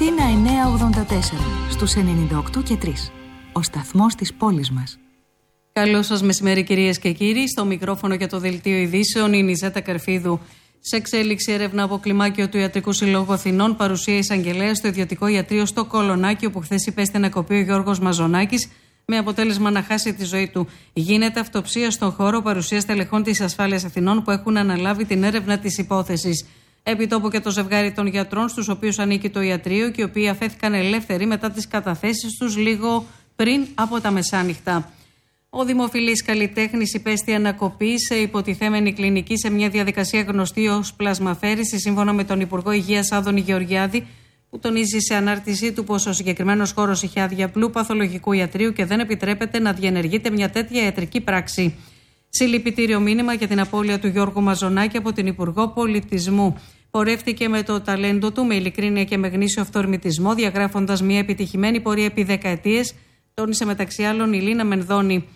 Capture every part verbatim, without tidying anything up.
Αθήνα εννιακόσια ογδόντα τέσσερα, στους ενενήντα οκτώ και τρία. Ο σταθμός της πόλης μας. Καλό σας μεσημέρι, κυρίες και κύριοι. Στο μικρόφωνο για το Δελτίο Ειδήσεων είναι η Ζέτα Καρφίδου. Σε εξέλιξη έρευνα από κλιμάκιο του Ιατρικού Συλλόγου Αθηνών, παρουσία εισαγγελέα στο ιδιωτικό ιατρείο στο Κολονάκι, όπου χθες υπέστη ανακοπή ο Γιώργος Μαζονάκης, με αποτέλεσμα να χάσει τη ζωή του. Γίνεται αυτοψία στον χώρο, παρουσία στελεχών της Ασφάλειας Αθηνών που έχουν αναλάβει την έρευνα της υπόθεσης. Επιτόπου και το ζευγάρι των γιατρών, στους οποίους ανήκει το ιατρείο και οι οποίοι αφέθηκαν ελεύθεροι μετά τις καταθέσεις τους λίγο πριν από τα μεσάνυχτα. Ο δημοφιλής καλλιτέχνης υπέστη ανακοπή σε υποτιθέμενη κλινική σε μια διαδικασία γνωστή ως πλασμαφέρηση, σύμφωνα με τον Υπουργό Υγείας Άδωνη Γεωργιάδη, που τονίζει σε ανάρτησή του πως ο συγκεκριμένος χώρος είχε άδεια πλού παθολογικού ιατρείου και δεν επιτρέπεται να διενεργείται μια τέτοια ιατρική πράξη. Συλληπιτήριο μήνυμα για την απώλεια του Γιώργου Μαζονάκη από την Υπουργό Πολιτισμού. Πορεύτηκε με το ταλέντο του, με ειλικρίνεια και με γνήσιο αυθορμητισμό, διαγράφοντας μια επιτυχημένη πορεία επί δεκαετίες, τόνισε μεταξύ άλλων η Λίνα Μενδώνη.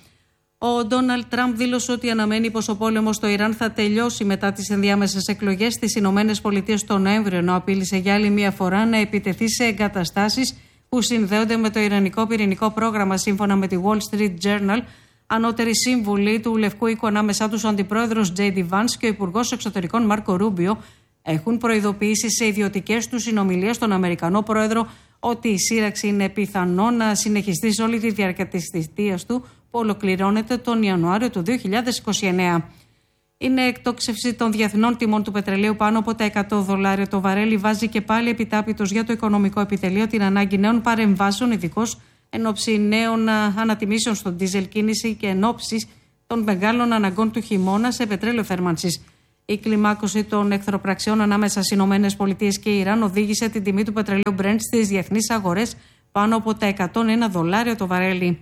Ο Ντόναλντ Τραμπ δήλωσε ότι αναμένει πως ο πόλεμος στο Ιράν θα τελειώσει μετά τις ενδιάμεσες εκλογές στις Ηνωμένες Πολιτείες τον Νοέμβριο, ενώ απείλησε για άλλη μια φορά να επιτεθεί σε εγκαταστάσεις που συνδέονται με το Ιρανικό πυρηνικό πρόγραμμα, σύμφωνα με τη Wall Street Journal. Ανώτεροι σύμβουλοι του Λευκού Οίκου, ανάμεσά τους ο αντιπρόεδρος Τζέι Ντι Βάνς και ο υπουργός εξωτερικών Μάρκο Ρούμπιο, έχουν προειδοποιήσει σε ιδιωτικές τους συνομιλίες στον Αμερικανό πρόεδρο ότι η σύραξη είναι πιθανό να συνεχιστεί σε όλη τη διάρκεια της θητείας του, που ολοκληρώνεται τον Ιανουάριο του δύο χιλιάδες είκοσι εννέα. Είναι εκτόξευση των διεθνών τιμών του πετρελαίου πάνω από τα εκατό δολάρια το βαρέλι, βάζει και πάλι επιτάπητος για το οικονομικό επιτελείο την ανάγκη νέων παρεμβάσεων, ειδικώς εν ώψη νέων ανατιμήσεων στον ντίζελ κίνηση και εν ώψη των μεγάλων αναγκών του χειμώνα σε πετρέλαιο θέρμανσης. Η κλιμάκωση των εχθροπραξιών ανάμεσα στις Ηνωμένες Πολιτείες και Ιράν οδήγησε την τιμή του πετρελαίου Brent στις διεθνείς αγορές πάνω από τα εκατόν ένα δολάρια το βαρέλι.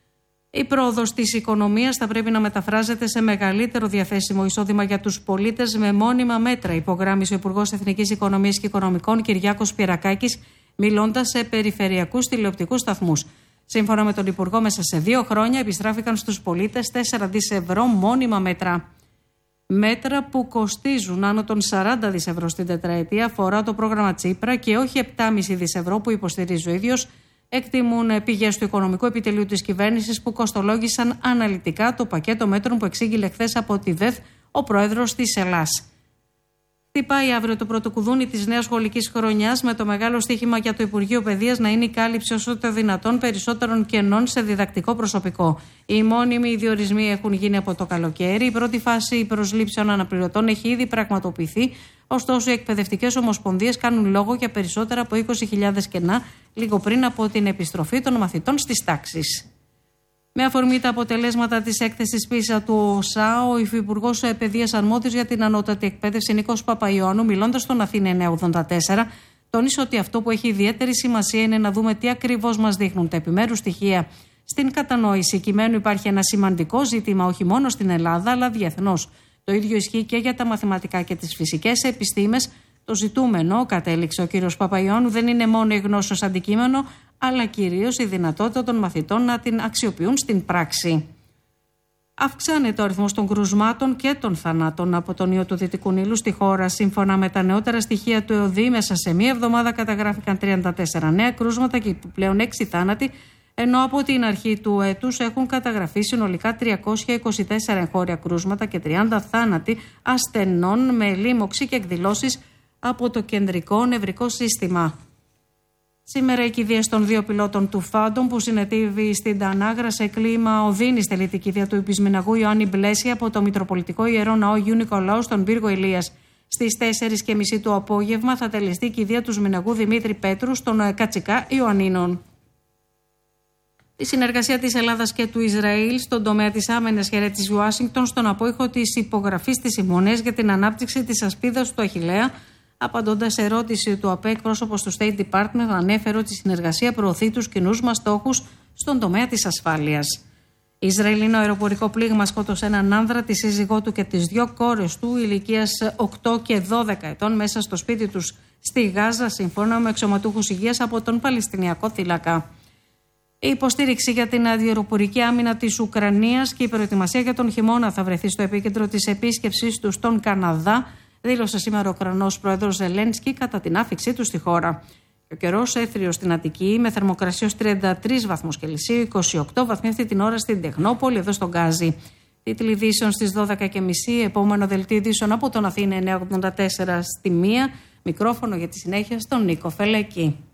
Η πρόοδος της οικονομίας θα πρέπει να μεταφράζεται σε μεγαλύτερο διαθέσιμο εισόδημα για τους πολίτες με μόνιμα μέτρα, υπογράμμισε ο Υπουργός Εθνικής Οικονομίας και Οικονομικών Κυριάκος Πυρακάκης, μιλώντας σε περιφερειακούς τηλεοπτικούς σταθμούς. Σύμφωνα με τον Υπουργό, μέσα σε δύο χρόνια επιστράφηκαν στους πολίτες τέσσερα δισεκατομμύρια ευρώ μόνιμα μέτρα. Μέτρα που κοστίζουν άνω των σαράντα δισεκατομμύρια ευρώ στην τετραετία, αφορά το πρόγραμμα Τσίπρα και όχι επτά κόμμα πέντε δισεκατομμύρια ευρώ που υποστηρίζει ο ίδιος, εκτιμούν πηγές του οικονομικού επιτελείου της κυβέρνησης, που κοστολόγησαν αναλυτικά το πακέτο μέτρων που εξήγηλε χθες από τη ΔΕΘ ο πρόεδρος της Ελλάς. Χτυπάει αύριο το πρώτο κουδούνι της νέας σχολικής χρονιάς, με το μεγάλο στοίχημα για το Υπουργείο Παιδείας να είναι η κάλυψη όσο το δυνατόν περισσότερων κενών σε διδακτικό προσωπικό. Οι μόνιμοι διορισμοί έχουν γίνει από το καλοκαίρι. Η πρώτη φάση προσλήψεων αναπληρωτών έχει ήδη πραγματοποιηθεί. Ωστόσο, οι εκπαιδευτικές ομοσπονδίες κάνουν λόγο για περισσότερα από είκοσι χιλιάδες κενά, λίγο πριν από την επιστροφή των μαθητών στις τάξεις. Με αφορμή τα αποτελέσματα της έκθεσης πίσα του ΟΣΑ, ο Υφυπουργός Παιδείας αρμόδιος για την ανώτατη εκπαίδευση Νίκος Παπαϊωάννου, μιλώντας στον Αθήνα εννιακόσια ογδόντα τέσσερα, τόνισε ότι αυτό που έχει ιδιαίτερη σημασία είναι να δούμε τι ακριβώς μας δείχνουν τα επιμέρους στοιχεία. Στην κατανόηση κειμένου υπάρχει ένα σημαντικό ζήτημα όχι μόνο στην Ελλάδα, αλλά διεθνώς. Το ίδιο ισχύει και για τα μαθηματικά και τις φυσικές επιστήμες. Το ζητούμενο, κατέληξε ο κ. Παπαϊωάννου, δεν είναι μόνο η γνώση ως αντικείμενο, αλλά κυρίως η δυνατότητα των μαθητών να την αξιοποιούν στην πράξη. Αυξάνεται ο αριθμός των κρουσμάτων και των θανάτων από τον ιό του Δυτικού Νείλου στη χώρα. Σύμφωνα με τα νεότερα στοιχεία του ΕΟΔΗ, μέσα σε μία εβδομάδα καταγράφηκαν τριάντα τέσσερα νέα κρούσματα και πλέον έξι θάνατοι, ενώ από την αρχή του έτους έχουν καταγραφεί συνολικά τριακόσια είκοσι τέσσερα εγχώρια κρούσματα και τριάντα θάνατοι ασθενών με λίμωξη και εκδηλώσεις από το κεντρικό νευρικό σύστημα. Σήμερα οι κηδείες των δύο πιλότων του Φάντομ που συνετίβει στην Τανάγρα σε κλίμα οδύνης τελεί την κηδεία του Υπισμηναγού Ιωάννη Μπλέσια από το Μητροπολιτικό Ιερό Ναό Αγίου Νικολάου στον πύργο Ηλίας. Στις τέσσερις και μισή το απόγευμα θα τελεστεί η κηδεία του Σμηναγού Δημήτρη Πέτρου στον Κατσικά Ιωαννίνων. Η συνεργασία της Ελλάδας και του Ισραήλ στον τομέα της άμυνας χαιρέτησε η Ουάσιγκτον στον απόϊχο της υπογραφής της συμφωνίας για την ανάπτυξη της ασπίδας του Αχιλλέα. Απαντώντας σε ερώτηση του ΑΠΕ, εκπρόσωπος του State Department ανέφερε ότι η συνεργασία προωθεί τους κοινούς μας στόχους στον τομέα της ασφάλειας. Ισραηλινό αεροπορικό πλήγμα σκότωσε έναν άνδρα, τη σύζυγό του και τις δύο κόρες του ηλικίας οκτώ και δώδεκα ετών μέσα στο σπίτι τους στη Γάζα, σύμφωνα με αξιωματούχους υγείας από τον Παλαιστινιακό θύλακα. Η υποστήριξη για την αντιαεροπορική άμυνα της Ουκρανίας και η προετοιμασία για τον χειμώνα θα βρεθεί στο επίκεντρο της επίσκεψής του στον Καναδά, δήλωσε σήμερα ο Ουκρανός πρόεδρος Ζελένσκι κατά την άφιξή του στη χώρα. Ο καιρός έθριος στην Αττική με θερμοκρασία ως τριάντα τρεις βαθμούς Κελσίου, είκοσι οκτώ βαθμοί αυτή την ώρα στην Τεχνόπολη, εδώ στον Γκάζι. Τίτλοι ειδήσεων στις δώδεκα και μισή. Επόμενο δελτίο ειδήσεων από τον Αθήνα εννιακόσια ογδόντα τέσσερα στη μία. Μικρόφωνο για τη συνέχεια στον Νίκο Φελέκη.